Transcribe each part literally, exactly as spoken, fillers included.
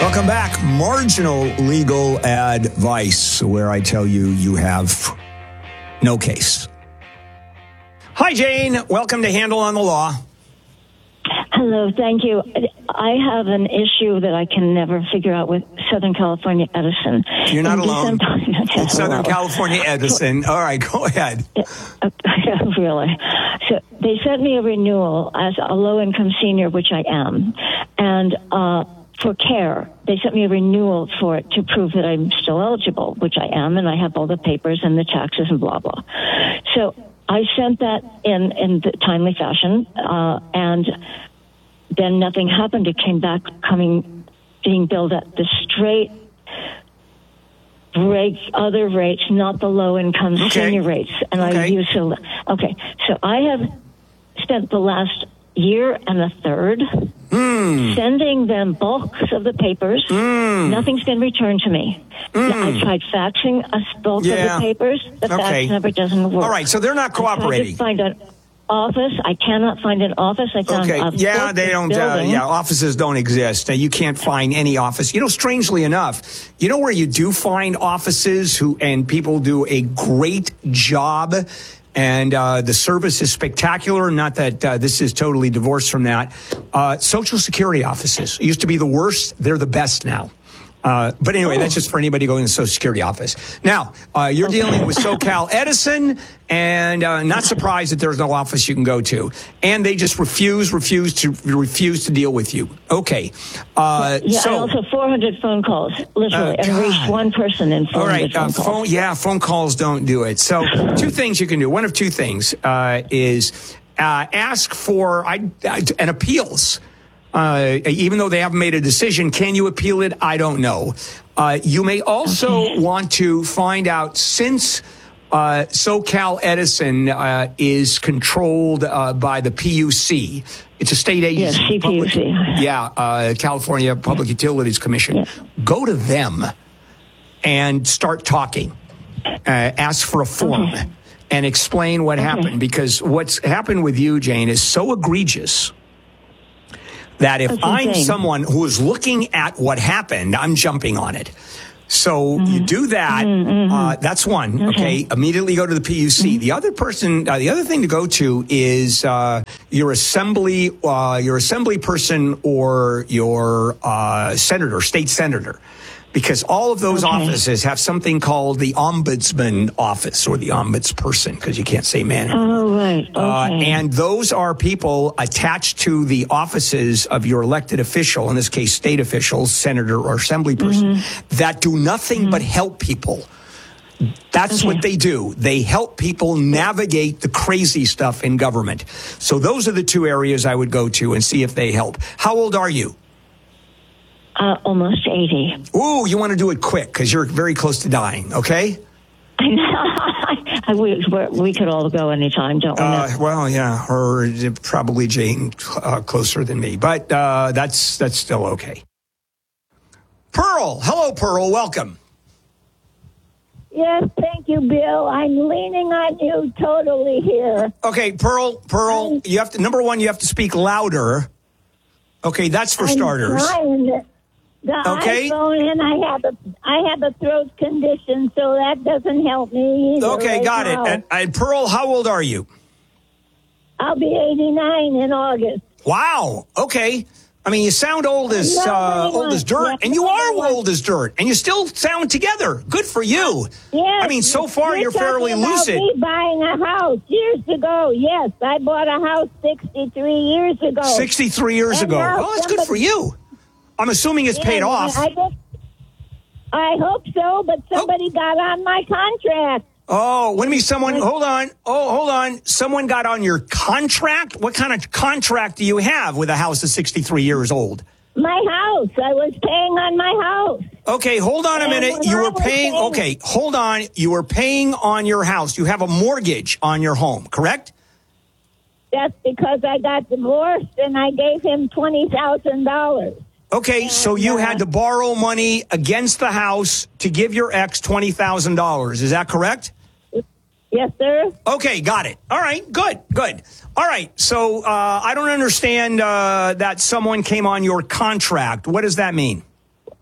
Welcome back. Marginal legal advice, where I tell you you have no case. Hi, Jane. Welcome to Handle on the Law. Hello, thank you. I have an issue that I can never figure out with Southern California Edison. You're not In alone. December, It's Southern California Edison. All right, go ahead. Really? So they sent me a renewal as a low-income senior, which I am, and uh, for care, they sent me a renewal for it to prove that I'm still eligible, which I am, and I have all the papers and the taxes and blah, blah. So I sent that in, in the timely fashion, uh, and then nothing happened. It came back coming, being billed at the straight rates, other rates, not the low-income okay. senior rates. And okay. I used to, okay. So I have spent the last year and a third mm. sending them bulks of the papers. Mm. Nothing's been returned to me. Mm. I tried faxing a bulk yeah. of the papers. The okay. fax never doesn't work. All right, so they're not cooperating. I tried to find an office. I cannot find an office. I found okay. a yeah, they don't. Uh, yeah, offices don't exist. Uh, you can't find any office. You know, strangely enough, you know where you do find offices who and people do a great job. And uh, the service is spectacular. Not that uh, this is totally divorced from that. Uh, Social Security offices used to be the worst. They're the best now. Uh, but anyway, oh. that's just for anybody going to the Social Security office. Now, uh, you're okay. dealing with SoCal Edison, and uh, not surprised that there's no office you can go to. And they just refuse, refuse to refuse to deal with you. Okay. Uh, yeah, so, and also four hundred phone calls, literally, uh, and reached one person in four hundred All right, phone uh, calls. phone, yeah, phone calls don't do it. So two things you can do. One of two things uh, is uh, ask for I, I, an appeals. Uh, even though they haven't made a decision, can you appeal it? I don't know. Uh, you may also okay. want to find out, since uh, SoCal Edison uh, is controlled uh, by the P U C. It's a state agency. Yes, C P U C. Public, yeah, uh, California Public Utilities Commission. Yeah. Go to them and start talking. Uh, ask for a form okay. and explain what okay. happened. Because what's happened with you, Jane, is so egregious that if I'm someone who is looking at what happened, I'm jumping on it. So mm-hmm. you do that. Mm-hmm. Uh, that's one. Okay. okay. Immediately go to the P U C. Mm-hmm. The other person, uh, the other thing to go to is uh, your assembly, uh, your assembly person, or your uh, senator, state senator. Because all of those okay. offices have something called the ombudsman office, or the ombudsperson, because you can't say man. Oh, right. Okay. Uh, and those are people attached to the offices of your elected official, in this case, state officials, senator or assembly person, mm-hmm. that do nothing mm-hmm. but help people. That's okay. what they do. They help people navigate the crazy stuff in government. So those are the two areas I would go to and see if they help. How old are you? Uh, almost eighty. Ooh, you want to do it quick because you're very close to dying, okay? I we, we could all go anytime, don't we? Uh, well, yeah, or probably Jane uh, closer than me, but uh, that's that's still okay. Pearl, hello, Pearl, welcome. Yes, thank you, Bill. I'm leaning on you totally here. Okay, Pearl, Pearl, I'm, you have to, number one, you have to speak louder. Okay, that's for I'm starters. Trying. The okay. iPhone, and I have a I have a throat condition, so that doesn't help me either. Okay, right got now. it. And, and Pearl, how old are you? I'll be eighty-nine in August. Wow. Okay. I mean, you sound old as uh, old as dirt, and you are old as dirt, and you still sound together. Good for you. Yes. I mean, so far you're, you're fairly about lucid. Me buying a house years ago. Yes, I bought a house sixty-three years ago. sixty-three years and ago. Oh, that's somebody, good for you. I'm assuming it's yeah, paid off. I, just, I hope so, but somebody oh. got on my contract. Oh, when me someone, hold on. Oh, hold on. Someone got on your contract? What kind of contract do you have with a house that's sixty-three years old? My house. I was paying on my house. Okay, hold on a and minute. You were paying, paying, okay, hold on. You were paying on your house. You have a mortgage on your home, correct? That's because I got divorced and I gave him twenty thousand dollars. Okay, and, so you uh, had to borrow money against the house to give your ex twenty thousand dollars. Is that correct? Yes, sir. Okay, got it. All right, good, good. All right, so uh, I don't understand uh, that someone came on your contract. What does that mean?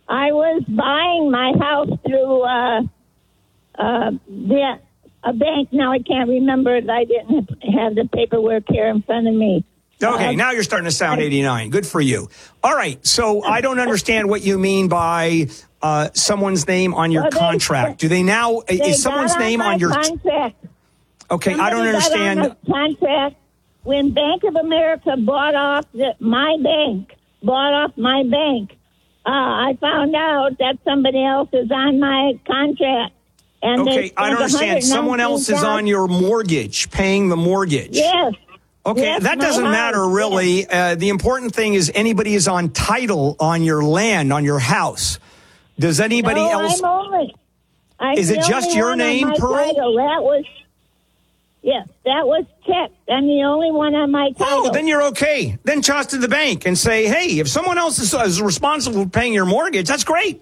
I was buying my house through uh, uh, the, a bank. Now I can't remember it. I didn't have the paperwork here in front of me. Okay, uh, now you're starting to sound eighty-nine. Good for you. All right, so I don't understand what you mean by uh, someone's name on your well, they, contract. Do they now, they is someone's got on name my on your... contract. Okay, Somebody I don't understand. Got on my contract when Bank of America bought off the, my bank, bought off my bank. Uh, I found out that somebody else is on my contract. And Okay, I don't understand. Someone else is on your mortgage, paying the mortgage. Yes. Okay, yes, that doesn't house, matter really. Yes. Uh, the important thing is anybody is on title on your land, on your house. Does anybody no, else? I'm only, I'm Is it the just only your one name, on my Pearl? title. That was, yes, that was checked. I'm the only one on my title. Oh, then you're okay. Then toss to the bank and say, hey, if someone else is, is responsible for paying your mortgage, that's great.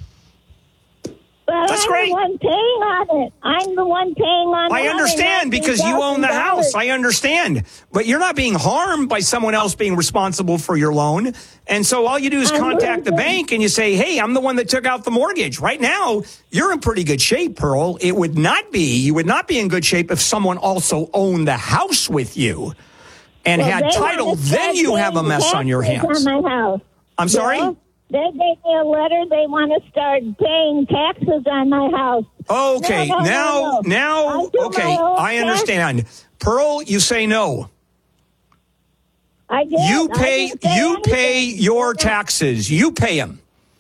But That's I'm great. the one paying on it. I'm the one paying on I it. understand because you own the house. I understand. But you're not being harmed by someone else being responsible for your loan. And so all you do is I'm contact the losing. bank and you say, hey, I'm the one that took out the mortgage. Right now, you're in pretty good shape, Pearl. It would not be, you would not be in good shape if someone also owned the house with you and well, had title. Then you have a mess on your hands. On my house. I'm sorry? Yeah. They gave me a letter. They want to start paying taxes on my house. Okay, no, no, now, no, no. now, I okay, I I understand. Pearl, you say no. I did. You I pay, didn't say you anything. pay your taxes. You pay them.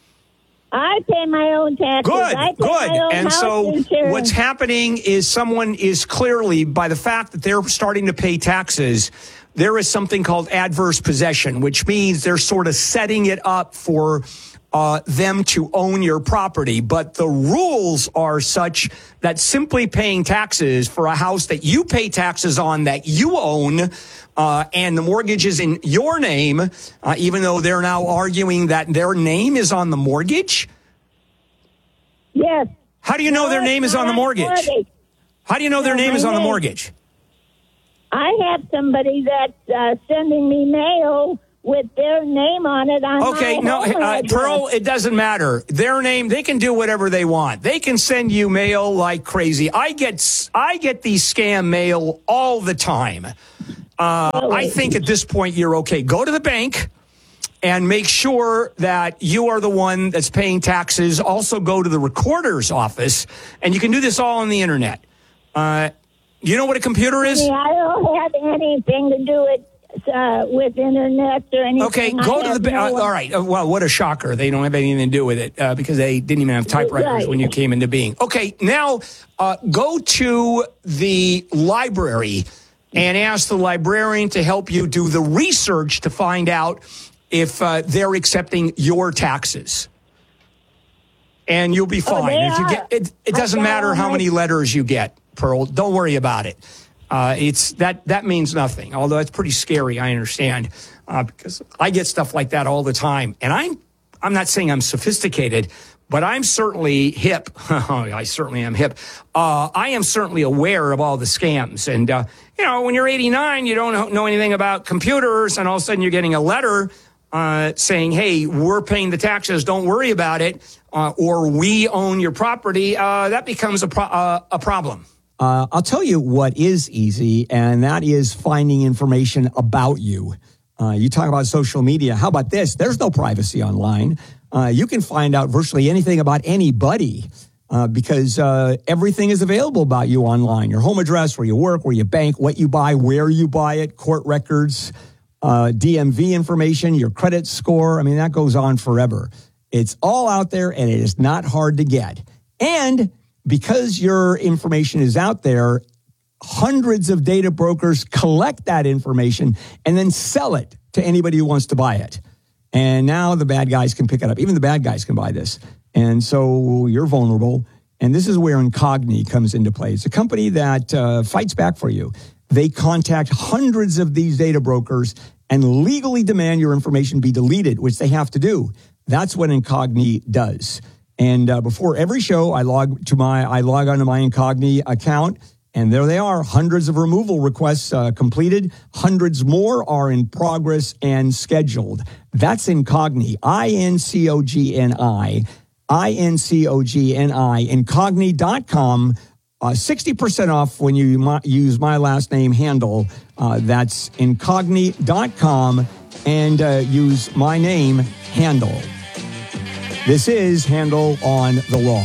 I pay my own taxes. Good, I pay good. My own And house so insurance. what's happening is someone is clearly, by the fact that they're starting to pay taxes, there is something called adverse possession, which means they're sort of setting it up for uh, them to own your property. But the rules are such that simply paying taxes for a house that you pay taxes on that you own, uh, and the mortgage is in your name, uh, even though they're now arguing that their name is on the mortgage. Yes. How do you know No, their name it's is on the not mortgage? mortgage. How do you know their No, name my is on the name- mortgage? I have somebody that's uh, sending me mail with their name on it on Okay, my no, home uh, address. Pearl, it doesn't matter. Their name, they can do whatever they want. They can send you mail like crazy. I get, I get these scam mail all the time. Uh, Really? I think at this point you're okay. Go to the bank and make sure that you are the one that's paying taxes. Also go to the recorder's office, and you can do this all on the internet. Uh, you know what a computer is? Yeah, I don't have anything to do with uh, with internet or anything. Okay, I go to have the. no Uh, all right. Uh, well, what a shocker. They don't have anything to do with it uh, because they didn't even have typewriters Right. when you came into being. Okay, now uh, go to the library and ask the librarian to help you do the research to find out if uh, they're accepting your taxes. And you'll be fine. they if you are. get it, it I doesn't got matter all how my- many letters you get, Pearl. Don't worry about it. Uh, it's that that means nothing. Although it's pretty scary, I understand, uh, because I get stuff like that all the time. And I'm I'm not saying I'm sophisticated, but I'm certainly hip. I certainly am hip. Uh, I am certainly aware of all the scams. And uh, you know, when you're eighty-nine, you don't know anything about computers, and all of a sudden you're getting a letter uh, saying, "Hey, we're paying the taxes. Don't worry about it," uh, or "We own your property." Uh, that becomes a pro- uh, a problem. Uh, I'll tell you what is easy, and that is finding information about you. Uh, you talk about social media. How about this? There's no privacy online. Uh, you can find out virtually anything about anybody uh, because uh, everything is available about you online. Your home address, where you work, where you bank, what you buy, where you buy it, court records, uh, D M V information, your credit score. I mean, that goes on forever. It's all out there, and it is not hard to get. And because your information is out there, hundreds of data brokers collect that information and then sell it to anybody who wants to buy it. And now the bad guys can pick it up. Even the bad guys can buy this. And so you're vulnerable. And this is where Incogni comes into play. It's a company that uh, fights back for you. They contact hundreds of these data brokers and legally demand your information be deleted, which they have to do. That's what Incogni does. And uh, before every show, I log to my I log onto my Incogni account, And there they are, hundreds of removal requests uh, completed. Hundreds more are in progress and scheduled. That's Incogni, I N C O G N I, I N C O G N I, incogni dot com. Uh, sixty percent off when you mo- use my last name, Handel. Uh, that's incogni dot com, and uh, use my name, Handel. This is Handel on the Law.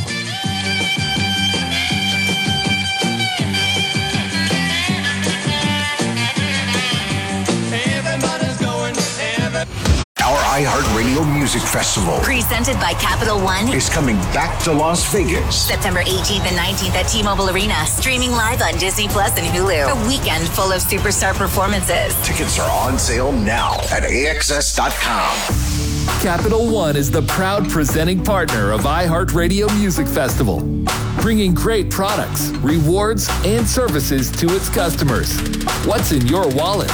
Our iHeartRadio Music Festival, presented by Capital One, is coming back to Las Vegas. September eighteenth and nineteenth at T-Mobile Arena. Streaming live on Disney Plus and Hulu. A weekend full of superstar performances. Tickets are on sale now at A X S dot com. Capital One is the proud presenting partner of iHeartRadio Music Festival, bringing great products, rewards, and services to its customers. What's in your wallet?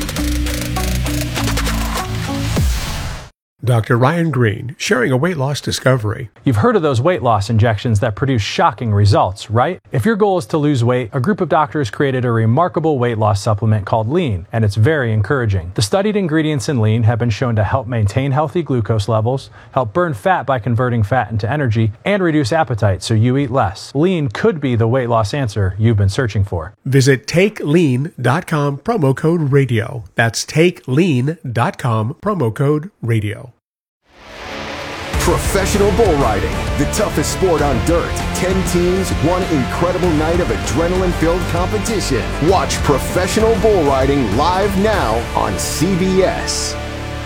Doctor Ryan Green, sharing a weight loss discovery. You've heard of those weight loss injections that produce shocking results, right? If your goal is to lose weight, a group of doctors created a remarkable weight loss supplement called Lean, and it's very encouraging. The studied ingredients in Lean have been shown to help maintain healthy glucose levels, help burn fat by converting fat into energy, and reduce appetite so you eat less. Lean could be the weight loss answer you've been searching for. Visit take lean dot com, promo code radio. That's take lean dot com, promo code radio. Professional bull riding, the toughest sport on dirt. Ten teams, one incredible night of adrenaline-filled competition. Watch professional bull riding live now on C B S.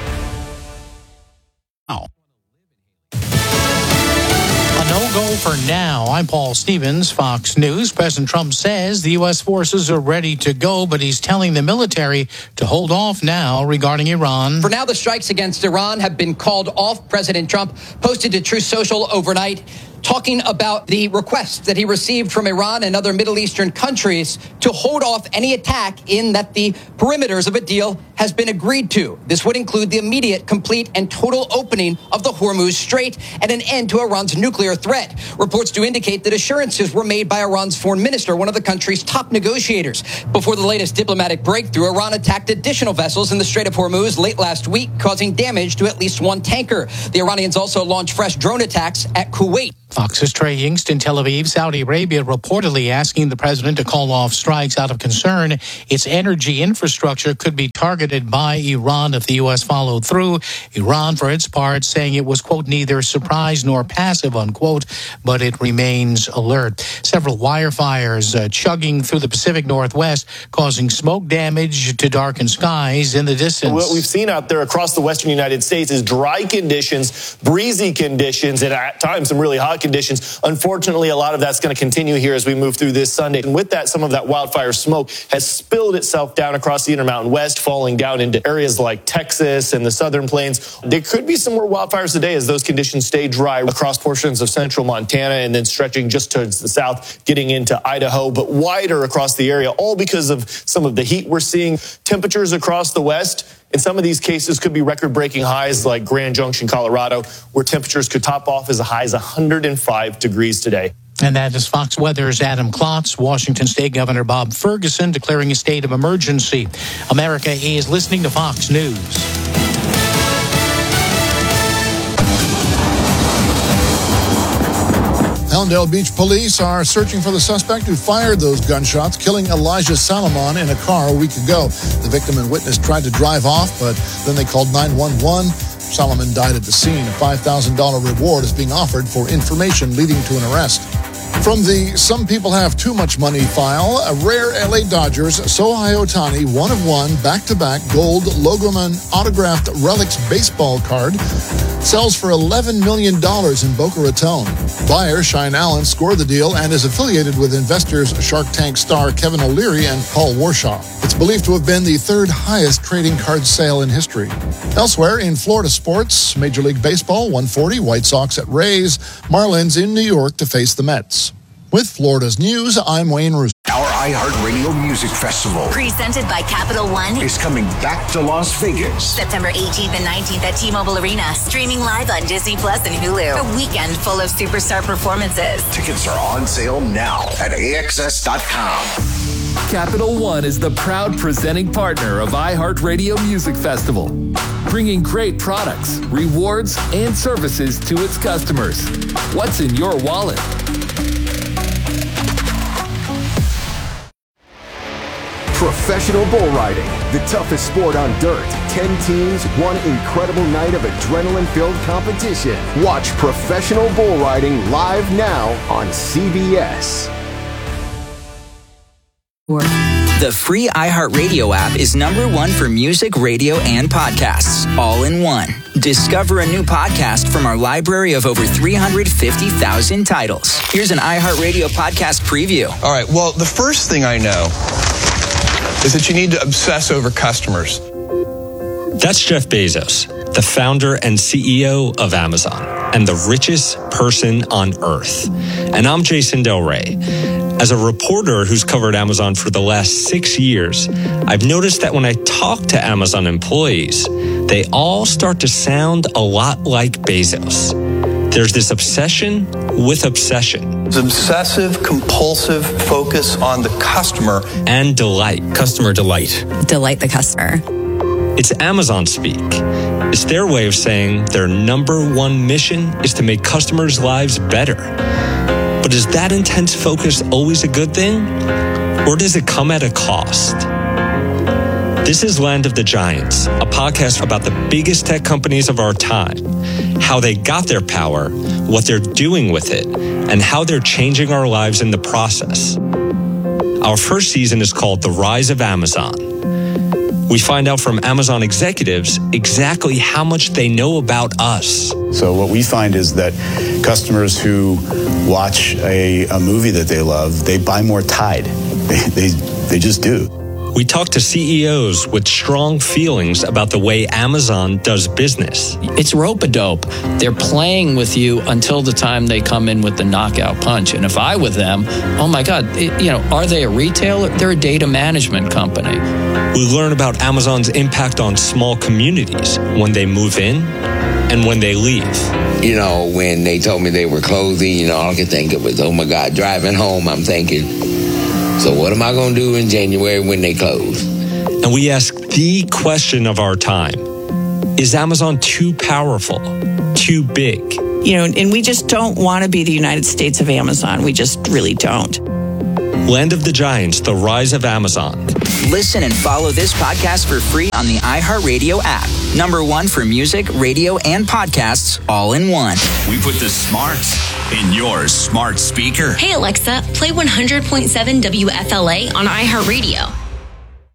No-go for now. I'm Paul Stevens, Fox News. President Trump says the U S forces are ready to go, but he's telling the military to hold off now regarding Iran. For now, the strikes against Iran have been called off. President Trump posted to Truth Social overnight, talking about the request that he received from Iran and other Middle Eastern countries to hold off any attack, in that the perimeters of a deal has been agreed to. This would include the immediate, complete, and total opening of the Hormuz Strait and an end to Iran's nuclear threat. Reports do indicate that assurances were made by Iran's foreign minister, one of the country's top negotiators. Before the latest diplomatic breakthrough, Iran attacked additional vessels in the Strait of Hormuz late last week, causing damage to at least one tanker. The Iranians also launched fresh drone attacks at Kuwait. Fox's Trey Yingst in Tel Aviv, Saudi Arabia, reportedly asking the president to call off strikes out of concern its energy infrastructure could be targeted by Iran if the U S followed through. Iran, for its part, saying it was, quote, neither surprised nor passive, unquote, but it remains alert. Several wire fires uh, chugging through the Pacific Northwest, causing smoke damage to darkened skies in the distance. What we've seen out there across the western United States is dry conditions, breezy conditions, and at times some really hot conditions. Unfortunately, a lot of that's going to continue here as we move through this Sunday. And with that, some of that wildfire smoke has spilled itself down across the Intermountain West, falling down into areas like Texas and the southern plains. There could be some more wildfires today as those conditions stay dry across portions of central Montana and then stretching just towards the south, getting into Idaho, but wider across the area, all because of some of the heat we're seeing. Temperatures across the west, in some of these cases, could be record-breaking highs like Grand Junction, Colorado, where temperatures could top off as high as one hundred five degrees today. And that is Fox Weather's Adam Klotz. Washington State Governor Bob Ferguson declaring a state of emergency. America is listening to Fox News. Hallandale Beach police are searching for the suspect who fired those gunshots, killing Elijah Salomon in a car a week ago. The victim and witness tried to drive off, but then they called nine one one. Salomon died at the scene. A five thousand dollars reward is being offered for information leading to an arrest. From the some people have too much money file, a rare L A Dodgers Shohei Ohtani one of one back-to-back gold Logoman autographed relics baseball card sells for eleven million dollars in Boca Raton. Buyer Shine Allen scored the deal and is affiliated with investors Shark Tank star Kevin O'Leary and Paul Warshaw. It's believed to have been the third highest trading card sale in history. Elsewhere in Florida sports, Major League Baseball one forty, White Sox at Rays, Marlins in New York to face the Mets. With Florida's news, I'm Wayne Roos. Our iHeartRadio Music Festival Presented by Capital One is coming back to Las Vegas. September eighteenth and nineteenth at T-Mobile Arena. Streaming live on Disney Plus and Hulu. A weekend full of superstar performances. Tickets are on sale now at A X S dot com. Capital One is the proud presenting partner of iHeartRadio Music Festival, bringing great products, rewards, and services to its customers. What's in your wallet? Professional bull riding, the toughest sport on dirt. Ten teams, one incredible night of adrenaline-filled competition. Watch professional bull riding live now on C B S. The free iHeartRadio app is number one for music, radio, and podcasts, all in one. Discover a new podcast from our library of over three hundred fifty thousand titles. Here's an iHeartRadio podcast preview. All right, well, the first thing I know is that you need to obsess over customers. That's Jeff Bezos, the founder and C E O of Amazon, and the richest person on earth. And I'm Jason Del Rey. As a reporter who's covered Amazon for the last six years, I've noticed that when I talk to Amazon employees, they all start to sound a lot like Bezos. There's this obsession with obsession. It's obsessive, compulsive focus on the customer. And delight. Customer delight. Delight the customer. It's Amazon speak. It's their way of saying their number one mission is to make customers' lives better. But is that intense focus always a good thing? Or does it come at a cost? This is Land of the Giants, a podcast about the biggest tech companies of our time, how they got their power, what they're doing with it, and how they're changing our lives in the process. Our first season is called The Rise of Amazon. We find out from Amazon executives exactly how much they know about us. So what we find is that customers who watch a, a movie that they love, they buy more Tide. They, they, they just do. We talk to C E Os with strong feelings about the way Amazon does business. It's rope-a-dope. They're playing with you until the time they come in with the knockout punch. And if I were them, oh my God, it, you know, are they a retailer? They're a data management company. We learn about Amazon's impact on small communities when they move in and when they leave. You know, when they told me they were closing, you know, all I could think of was, oh my God, driving home, I'm thinking, so what am I going to do in January when they close? And we ask the question of our time. Is Amazon too powerful? Too big? You know, and we just don't want to be the United States of Amazon. We just really don't. Land of the Giants, The Rise of Amazon. Listen and follow this podcast for free on the iHeartRadio app. Number one for music, radio, and podcasts, all in one. We put the smarts in your smart speaker. Hey, Alexa, play one hundred point seven W F L A on iHeartRadio.